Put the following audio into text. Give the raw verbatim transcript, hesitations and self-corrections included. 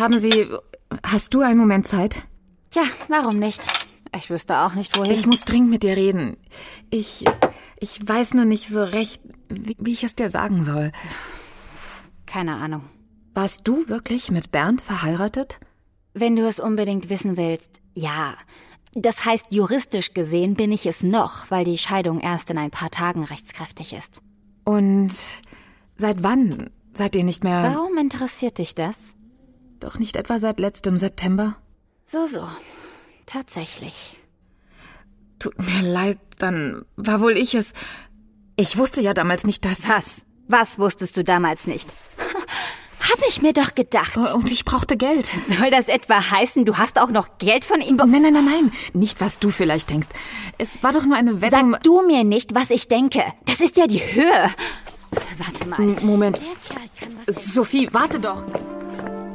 Haben Sie... Hast du einen Moment Zeit? Tja, warum nicht? Ich wüsste auch nicht, wohin. Ich muss dringend mit dir reden. Ich... Ich weiß nur nicht so recht, wie, wie ich es dir sagen soll. Keine Ahnung. Warst du wirklich mit Bernd verheiratet? Wenn du es unbedingt wissen willst, ja. Das heißt, juristisch gesehen bin ich es noch, weil die Scheidung erst in ein paar Tagen rechtskräftig ist. Und seit wann seid ihr nicht mehr... Warum interessiert dich das? Doch nicht etwa seit letztem September? So, so. Tatsächlich. Tut mir leid, dann war wohl ich es. Ich wusste ja damals nicht, dass... Was? Was wusstest du damals nicht? Hab ich mir doch gedacht. Und ich brauchte Geld. Soll das etwa heißen, du hast auch noch Geld von ihm... Be- nein, nein, nein, nein. Nicht, was du vielleicht denkst. Es war doch nur eine Wette... Sag du mir nicht, was ich denke. Das ist ja die Höhe. Warte mal. M- Moment. Der Kerl kann was... Sophie, warte doch.